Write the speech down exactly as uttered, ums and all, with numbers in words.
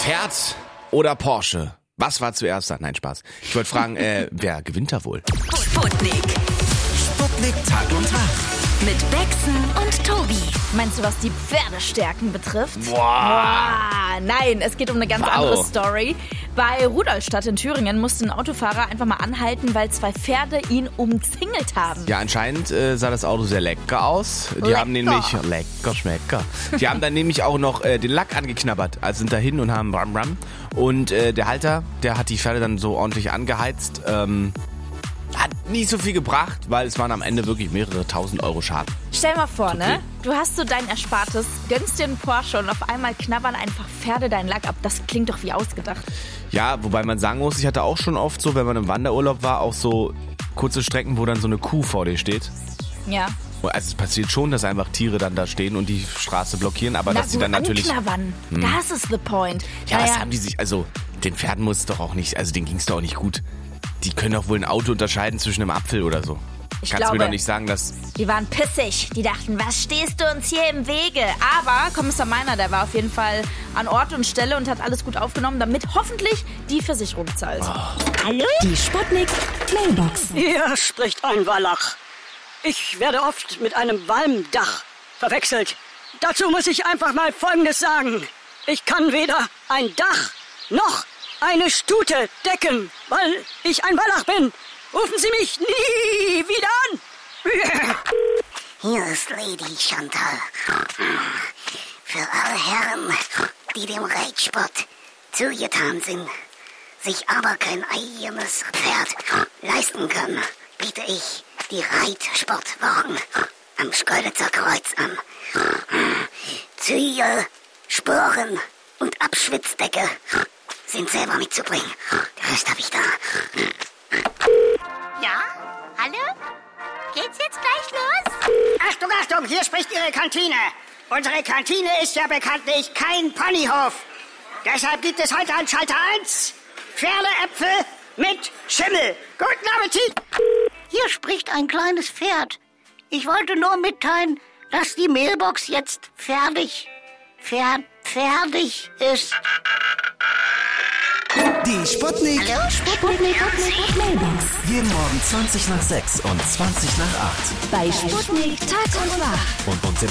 Pferd oder Porsche? Was war zuerst da? Nein, Spaß. Ich wollte fragen, äh, wer gewinnt da wohl? Sputnik. Sputnik Tag und Tag. Mit Bexen und Tobi. Meinst du, was die Pferdestärken betrifft? Boah. Boah. Nein, es geht um eine ganz Wow. andere Story. Bei Rudolstadt in Thüringen musste ein Autofahrer einfach mal anhalten, weil zwei Pferde ihn umzingelt haben. Ja, anscheinend äh, sah das Auto sehr lecker aus. Die Lecker. haben nämlich, lecker, schmecker. Die haben dann nämlich auch noch äh, den Lack angeknabbert. Also sind dahin und haben ram ram. Und äh, der Halter, der hat die Pferde dann so ordentlich angeheizt. Ähm, hat nicht so viel gebracht, weil es waren am Ende wirklich mehrere tausend Euro Schaden. Stell mal vor, Okay. ne? Du hast so dein Erspartes, gönnst dir einen Porsche und auf einmal knabbern einfach Pferde deinen Lack ab. Das klingt doch wie ausgedacht. Ja, wobei man sagen muss, ich hatte auch schon oft so, wenn man im Wanderurlaub war, auch so kurze Strecken, wo dann so eine Kuh vor dir steht. Ja. Also es passiert schon, dass einfach Tiere dann da stehen und die Straße blockieren, aber Na, dass sie so dann natürlich... anknabbern. Das ist the point. Ja, naja, was haben die sich... Also den Pferden muss es doch auch nicht... Also denen ging es doch auch nicht gut. Die können doch wohl ein Auto unterscheiden zwischen einem Apfel oder so. Ich Kannst du mir glaube- doch nicht sagen, dass... Die waren pissig. Die dachten, was stehst du uns hier im Wege? Aber Kommissar Meiner, der war auf jeden Fall an Ort und Stelle und hat alles gut aufgenommen, damit hoffentlich die Versicherung zahlt. Hallo? Die Sputnik Mailbox. Hier spricht ein Wallach. Ich werde oft mit einem Walmdach verwechselt. Dazu muss ich einfach mal Folgendes sagen. Ich kann weder ein Dach noch eine Stute decken, weil ich ein Wallach bin. Rufen Sie mich nie wieder an. Hier ist Lady Chantal. Für alle Herren, die dem Reitsport zugetan sind, sich aber kein eigenes Pferd leisten können, biete ich die Reitsportwochen am Schkeuditzer Kreuz an. Zügel, Sporen und Abschwitzdecke sind selber mitzubringen. Den Rest habe ich da. Ja? Hallo? Geht's jetzt gleich los? Achtung, Achtung, hier spricht Ihre Kantine. Unsere Kantine ist ja bekanntlich kein Ponyhof. Deshalb gibt es heute an Schalter eins Pferdeäpfel mit Schimmel. Guten Appetit! Hier spricht ein kleines Pferd. Ich wollte nur mitteilen, dass die Mailbox jetzt fertig, fer, fertig ist. Die Sputnik. Hallo? Sputnik Mailbox. Jeden Morgen zwanzig nach sechs und zwanzig nach acht. Bei Sputnik Tag und Nacht. Und uns